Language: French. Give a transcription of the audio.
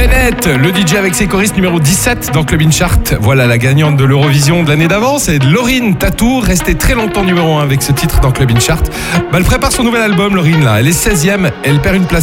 Bennett, le DJ avec ses choristes numéro 17 dans Club In Chart. Voilà la gagnante de l'Eurovision de l'année d'avant, c'est Lauryn Tatou, restée très longtemps numéro 1 avec ce titre dans Club In Chart. Elle prépare son nouvel album, Lauryn, là. Elle est 16e, elle perd une place